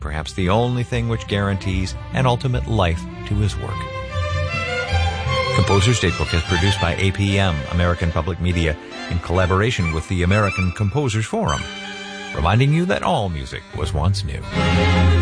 perhaps the only thing which guarantees an ultimate life to his work. Composer's Datebook is produced by APM, American Public Media, in collaboration with the American Composers Forum, reminding you that all music was once new.